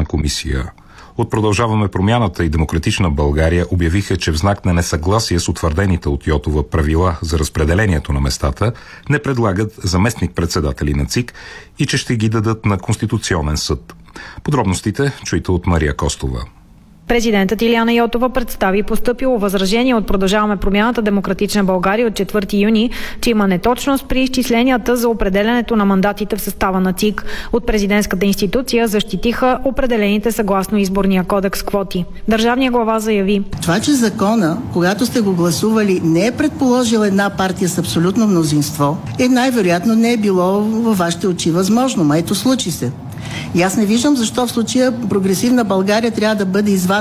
изборна комисия. От Продължаваме промяната и Демократична България обявиха, че в знак на несъгласие с утвърдените от Йотова правила за разпределението на местата не предлагат заместник-председатели на ЦИК и че ще ги дадат на Конституционен съд. Подробностите чуйте от Мария Костова. Президентът Илияна Йотова представи постъпило възражение от Продължаваме промяната Демократична България от 4 юни, че има неточност при изчисленията за определенето на мандатите в състава на ЦИК. От президентската институция защитиха определените съгласно изборния кодекс квоти. Държавният глава заяви: това, че закона, когато сте го гласували, не е предположил една партия с абсолютно мнозинство, най-вероятно не е било във вашите очи възможно. Ето, случи се. И аз не виждам защо в случая Прогресивна България трябва да бъде извадена